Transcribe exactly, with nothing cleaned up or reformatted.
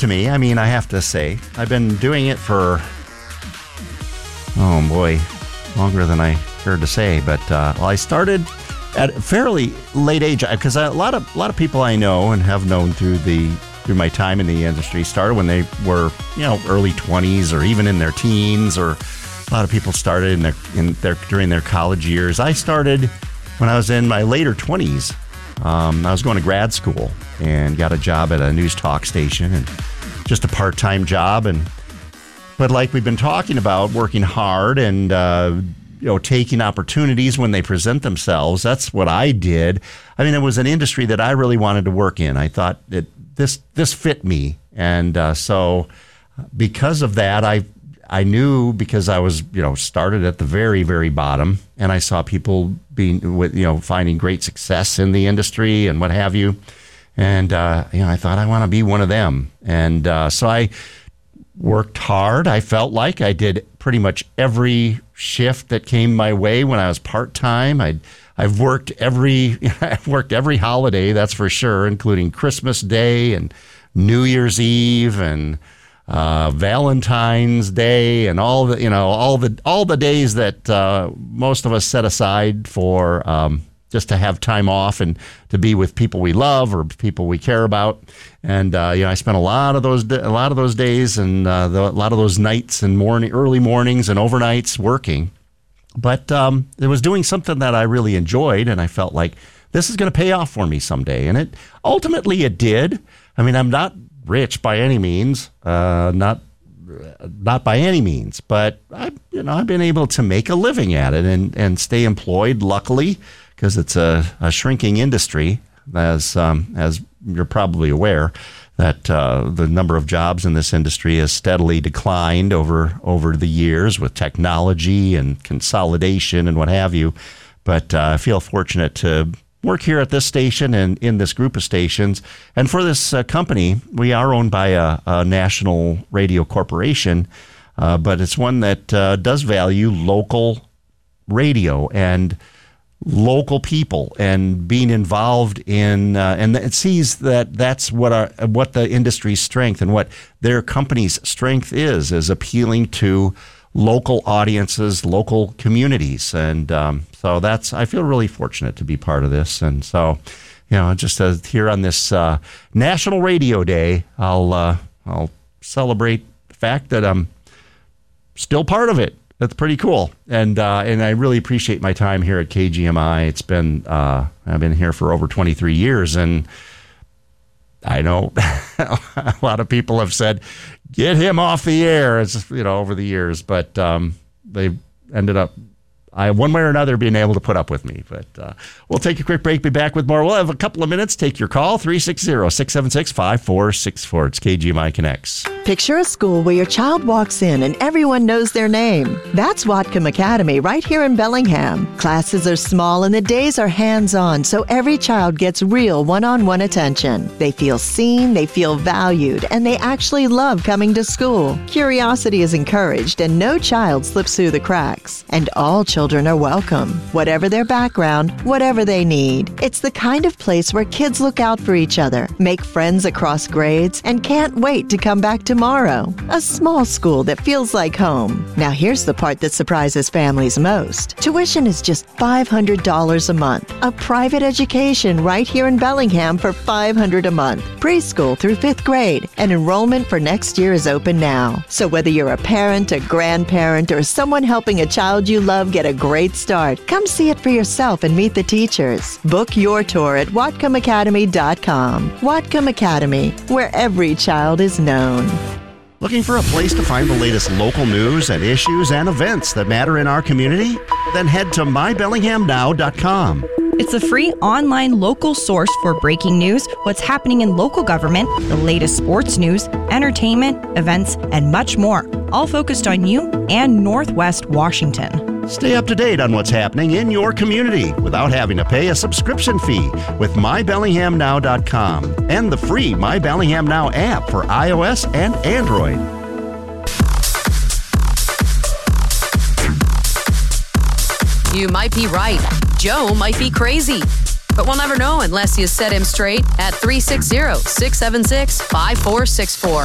to me. I mean, I have to say, I've been doing it for, oh boy, longer than I cared to say. But uh, well, I started at a fairly late age because a lot of a lot of people I know and have known through the through my time in the industry started when they were, you know, early twenties or even in their teens, or a lot of people started in their in their during their college years. I started when I was in my later twenties. Um, I was going to grad school and got a job at a news talk station, and just a part-time job. And but like we've been talking about, working hard and uh, you know, taking opportunities when they present themselves. That's what I did. I mean, it was an industry that I really wanted to work in. I thought that this this fit me, and uh, so because of that, I I knew, because I was, you know, started at the very very bottom, and I saw people being with, you know, finding great success in the industry and what have you, and uh, you know, I thought I want to be one of them, and uh, so I worked hard. I felt like I did pretty much every shift that came my way when I was part time. I I've worked every I've worked every holiday, that's for sure, including Christmas Day and New Year's Eve and uh, Valentine's Day and all the you know all the all the days that uh, most of us set aside for um, just to have time off and to be with people we love or people we care about. And uh, you know, I spent a lot of those a lot of those days and uh, the, a lot of those nights and morning early mornings and overnights working. But um, it was doing something that I really enjoyed, and I felt like this is going to pay off for me someday. And it ultimately it did. I mean, I'm not rich by any means, uh, not not by any means, but I, you know, I've been able to make a living at it and, and stay employed. Luckily, because it's a, a shrinking industry, as um, as you're probably aware, that uh, the number of jobs in this industry has steadily declined over over the years with technology and consolidation and what have you. But uh, I feel fortunate to work here at this station and in this group of stations. And for this uh, company, we are owned by a, a national radio corporation, uh, but it's one that uh, does value local radio and local people and being involved in, uh, and it sees that that's what our what the industry's strength and what their company's strength is, is appealing to local audiences, local communities. And um, so that's, I feel really fortunate to be part of this. And so, you know, just uh, here on this uh, National Radio Day, I'll uh, I'll celebrate the fact that I'm still part of it. That's pretty cool, and uh, and I really appreciate my time here at K G M I. It's been uh, I've been here for over twenty-three years, and I know a lot of people have said, "Get him off the air," it's, you know, over the years, but um, they ended up, I one way or another, being able to put up with me. But uh, we'll take a quick break. Be back with more. We'll have a couple of minutes. Take your call, three six zero, six seven six, five four six four. It's K G M I Connects. Picture a school where your child walks in and everyone knows their name. That's Whatcom Academy right here in Bellingham. Classes are small and the days are hands-on, so every child gets real one-on-one attention. They feel seen, they feel valued, and they actually love coming to school. Curiosity is encouraged and no child slips through the cracks. And all children are welcome, whatever their background, whatever they need. It's the kind of place where kids look out for each other, make friends across grades, and can't wait to come back tomorrow. A small school that feels like home. Now here's the part that surprises families most. Tuition is just five hundred dollars a month. A private education right here in Bellingham for five hundred dollars a month. Preschool through fifth grade. And enrollment for next year is open now. So whether you're a parent, a grandparent, or someone helping a child you love get a great start, come see it for yourself and meet the teachers. Book your tour at Whatcom Academy dot com. Whatcom Academy, where every child is known. Looking for a place to find the latest local news and issues and events that matter in our community? Then head to my bellingham now dot com. It's a free online local source for breaking news, what's happening in local government, the latest sports news, entertainment, events, and much more, all focused on you and Northwest Washington. Stay up to date on what's happening in your community without having to pay a subscription fee with my bellingham now dot com and the free My Bellingham Now app for iOS and Android. You might be right. Joe might be crazy. But we'll never know unless you set him straight at three six zero, six seven six, five four six four.